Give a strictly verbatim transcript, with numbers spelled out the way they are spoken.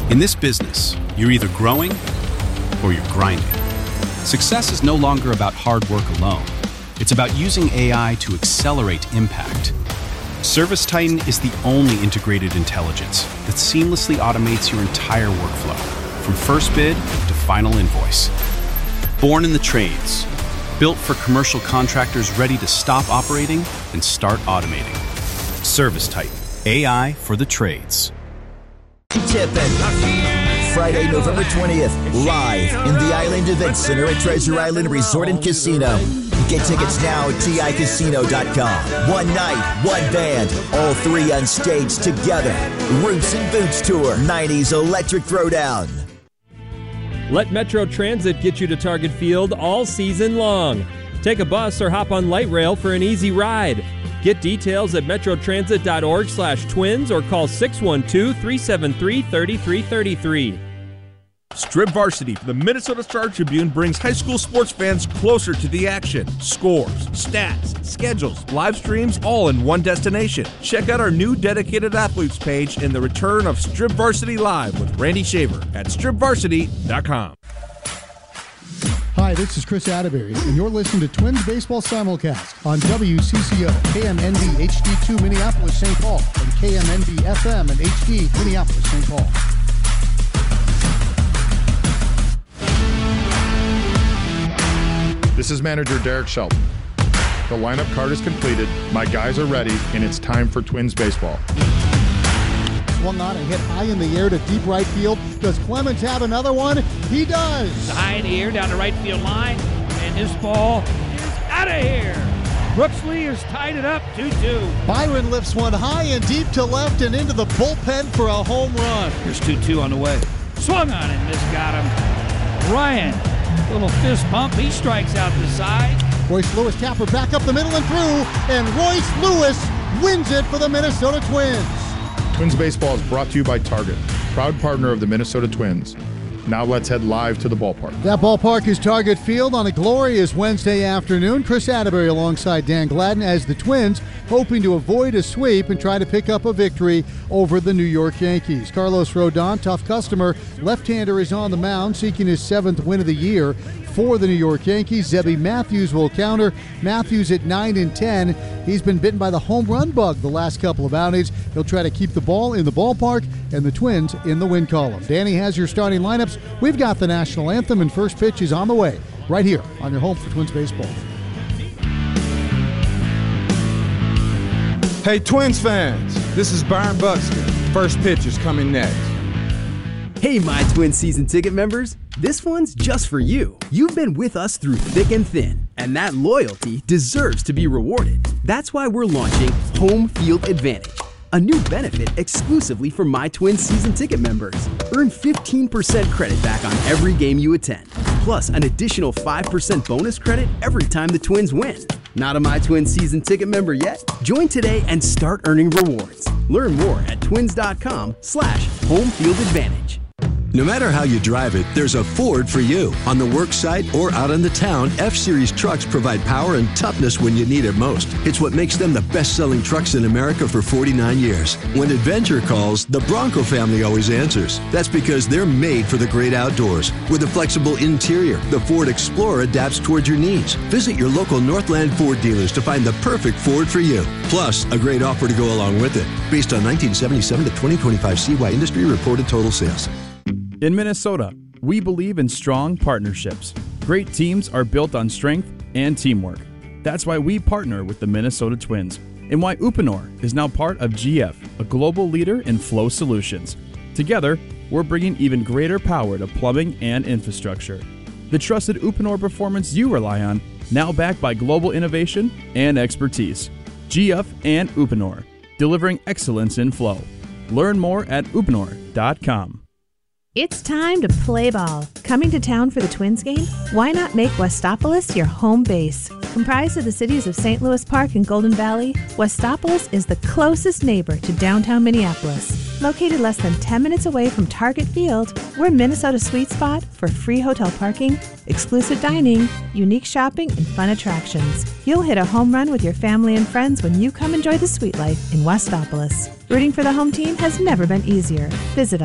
In this business, you're either growing or you're grinding. Success is no longer about hard work alone. It's about using A I to accelerate impact. ServiceTitan is the only integrated intelligence that seamlessly automates your entire workflow, from first bid to final invoice. Born in the trades, built for commercial contractors ready to stop operating and start automating. ServiceTitan, A I for the trades. Tippin. Friday, November twentieth, live in the Island Event Center at Treasure Island Resort and Casino. Get tickets now at T I casino dot com. One night, one band, all three on stage together. Roots and Boots Tour, nineties Electric Throwdown. Let Metro Transit get you to Target Field all season long. Take a bus or hop on light rail for an easy ride. Get details at metrotransit.org slash twins or call six one two, three seven three, three three three three. Strip Varsity from the Minnesota Star Tribune brings high school sports fans closer to the action. Scores, stats, schedules, live streams, all in one destination. Check out our new dedicated athletes page and the return of Strip Varsity Live with Randy Shaver at strip varsity dot com. Hi, this is Chris Atterbury, and you're listening to Twins Baseball Simulcast on W C C O, K M N B H D two Minneapolis, Saint Paul, and K M N B F M and H D Minneapolis, Saint Paul. This is manager Derek Shelton. The lineup card is completed, my guys are ready, and it's time for Twins baseball. Swung on and hit high in the air to deep right field. Does Clemens have another one? He does. High in the air down the right field line, and this ball is out of here. Brooksley has tied it up two two. Byron lifts one high and deep to left and into the bullpen for a home run. Here's two two on the way. Swung on and this got him. Ryan, little fist pump. He strikes out the side. Royce Lewis Tapper back up the middle and through, and Royce Lewis wins it for the Minnesota Twins. Twins baseball is brought to you by Target, proud partner of the Minnesota Twins. Now let's head live to the ballpark. That ballpark is Target Field on a glorious Wednesday afternoon. Chris Atterbury alongside Dan Gladden as the Twins hoping to avoid a sweep and try to pick up a victory over the New York Yankees. Carlos Rodon, tough customer. Left-hander is on the mound seeking his seventh win of the year for the New York Yankees. Zebby Matthews will counter. Matthews at nine and ten. He's been bitten by the home run bug the last couple of outings. He'll try to keep the ball in the ballpark and the Twins in the win column. Danny has your starting lineups. We've got the national anthem, and first pitch is on the way right here on your home for Twins baseball. Hey, Twins fans, this is Byron Buxton. First pitch is coming next. Hey, my Twins season ticket members. This one's just for you. You've been with us through thick and thin, and that loyalty deserves to be rewarded. That's why we're launching Home Field Advantage, a new benefit exclusively for My Twins season ticket members. Earn fifteen percent credit back on every game you attend, plus an additional five percent bonus credit every time the Twins win. Not a My Twins season ticket member yet? Join today and start earning rewards. Learn more at twins.com slash home field advantage. No matter how you drive it, there's a Ford for you. On the work site or out in the town, F-Series trucks provide power and toughness when you need it most. It's what makes them the best-selling trucks in America for forty-nine years. When adventure calls, the Bronco family always answers. That's because they're made for the great outdoors. With a flexible interior, the Ford Explorer adapts towards your needs. Visit your local Northland Ford dealers to find the perfect Ford for you. Plus, a great offer to go along with it. Based on nineteen seventy-seven to twenty twenty-five C Y industry reported total sales. In Minnesota, we believe in strong partnerships. Great teams are built on strength and teamwork. That's why we partner with the Minnesota Twins, and why Uponor is now part of G F, a global leader in flow solutions. Together, we're bringing even greater power to plumbing and infrastructure. The trusted Uponor performance you rely on, now backed by global innovation and expertise. G F and Uponor, delivering excellence in flow. Learn more at uponor dot com. It's time to play ball. Coming to town for the Twins game? Why not make Westopolis your home base? Comprised of the cities of Saint Louis Park and Golden Valley, Westopolis is the closest neighbor to downtown Minneapolis. Located less than ten minutes away from Target Field, we're Minnesota's sweet spot for free hotel parking, exclusive dining, unique shopping, and fun attractions. You'll hit a home run with your family and friends when you come enjoy the sweet life in Westopolis. Rooting for the home team has never been easier. Visit